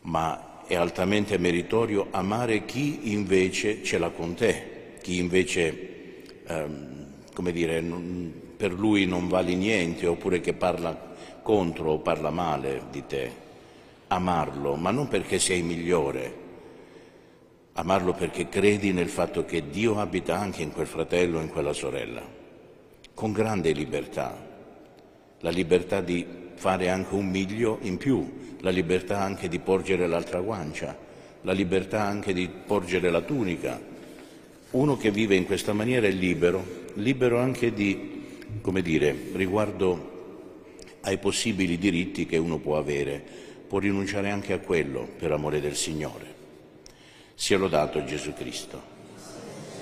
ma è altamente meritorio amare chi invece ce l'ha con te, chi invece, come dire, per lui non vali niente, oppure che parla contro o parla male di te. Amarlo, ma non perché sei migliore, amarlo perché credi nel fatto che Dio abita anche in quel fratello o in quella sorella, con grande libertà, la libertà di fare anche un miglio in più, la libertà anche di porgere l'altra guancia, la libertà anche di porgere la tunica. Uno che vive in questa maniera è libero, libero anche di, come dire, riguardo ai possibili diritti che uno può avere, può rinunciare anche a quello per amore del Signore. Sia lodato Gesù Cristo.